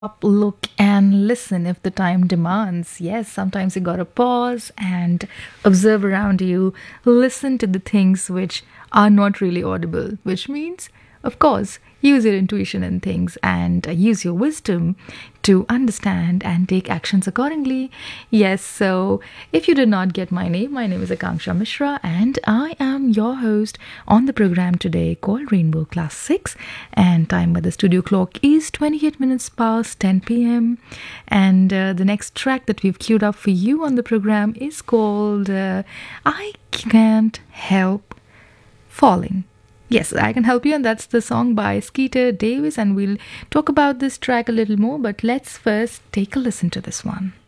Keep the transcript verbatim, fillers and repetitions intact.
Stop, look, and listen if the time demands. Yes, sometimes you gotta pause and observe around you, listen to the things which are not really audible, which means, of course, use your intuition in things and uh, use your wisdom to understand and take actions accordingly. Yes, so if you did not get my name, my name is Akanksha Mishra, and I am your host on the program today called Rainbow Class six. And time by the studio clock is twenty-eight minutes past ten p m. And uh, the next track that we've queued up for you on the program is called uh, I Can't Help Falling. Yes, I can help you, and that's the song by Skeeter Davis. And we'll talk about this track a little more, but let's first take a listen to this one.